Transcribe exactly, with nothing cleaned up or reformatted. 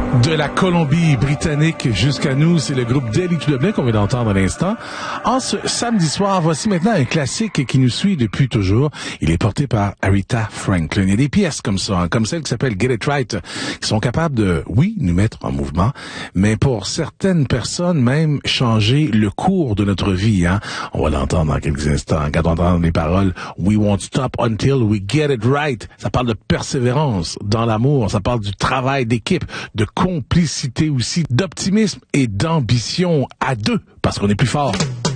De la Colombie-Britannique jusqu'à nous, c'est le groupe Daily to Dublin qu'on vient d'entendre à l'instant. En ce samedi soir, voici maintenant un classique qui nous suit depuis toujours. Il est porté par Aretha Franklin. Il y a des pièces comme ça, hein, comme celle qui s'appelle Get It Right, qui sont capables de, oui, nous mettre en mouvement, mais pour certaines personnes, même changer le cours de notre vie. Hein. On va l'entendre dans quelques instants. Quand on entend les paroles « We won't stop until we get it right », ça parle de persévérance dans l'amour, ça parle du travail d'équipe, de complicité aussi, d'optimisme et d'ambition à deux, parce qu'on est plus fort.